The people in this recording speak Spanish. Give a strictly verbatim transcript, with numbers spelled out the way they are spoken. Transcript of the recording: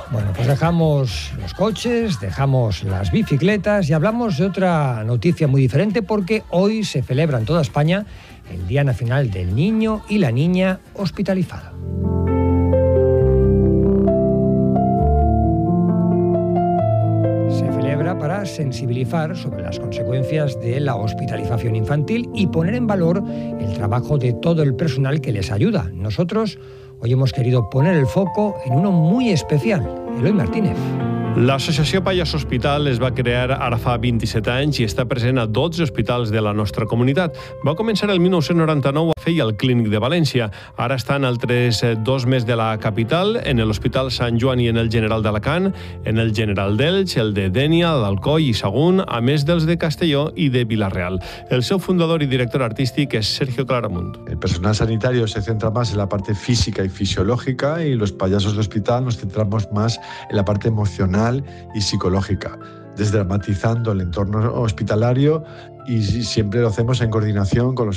Bueno, pues dejamos los coches, dejamos las bicicletas y hablamos de otra noticia muy diferente porque hoy se celebra en toda España el Día Nacional del Niño y la Niña Hospitalizada. Se celebra para sensibilizar sobre las consecuencias de la hospitalización infantil y poner en valor el trabajo de todo el personal que les ayuda. Nosotros hoy hemos querido poner el foco en uno muy especial, Eloi Martínez. L'associació Pallars Hospital es va crear ara fa vint-i-set anys i està present a dotze hospitals de la nostra comunitat. Va començar el mil nou-cents noranta-nou a fer al Clínic de València. Ara estan altres dos més de la capital, en l'Hospital Sant Joan i en el General d'Alacant, en el General d'Elx, el de Dénia, d'Alcoi i Sagunt, a més dels de Castelló i de Vila-real. El seu fundador i director artístic és Sergio Claramunt. El personal sanitario se centra más en la parte física y fisiológica y los payasos de hospital nos centramos más en la parte emocional y psicológica, desdramatizando el entorno hospitalario y siempre lo hacemos en coordinación con los